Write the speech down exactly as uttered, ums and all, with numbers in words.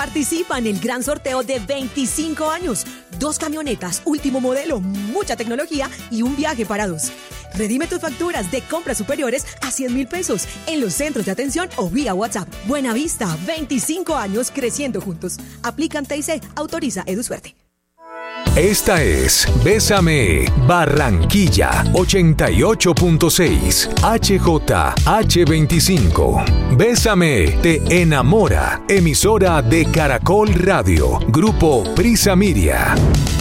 Participa en el gran sorteo de veinticinco años. Dos camionetas, último modelo, mucha tecnología y un viaje para dos. Redime tus facturas de compras superiores a cien mil pesos en los centros de atención o vía WhatsApp. Buenavista, veinticinco años creciendo juntos. Aplican T I C, autoriza EduSuerte. Esta es Bésame Barranquilla ochenta y ocho punto seis H J H veinticinco. Bésame te enamora. Emisora de Caracol Radio. Grupo Prisa Miria.